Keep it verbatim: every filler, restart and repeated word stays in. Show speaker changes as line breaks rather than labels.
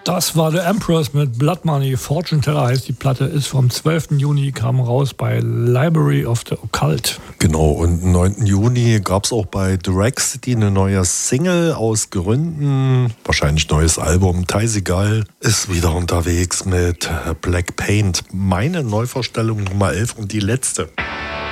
Das war The Empress mit Blood Money. Fortune Teller heißt die Platte, ist vom zwölften Juni, kam raus bei Library of the Occult.
Genau, und am neunten Juni gab es auch bei Drag City eine neue Single aus Gründen, wahrscheinlich neues Album. Teisegal ist wieder unterwegs mit Black Paint. Meine Neuvorstellung Nummer elf und die letzte.